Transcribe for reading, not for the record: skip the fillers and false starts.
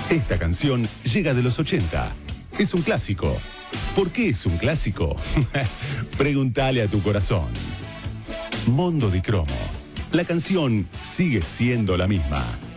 Esta canción llega de los 80. Es un clásico. ¿Por qué es un clásico? Pregúntale a tu corazón. Mondo di Cromo. La canción sigue siendo la misma.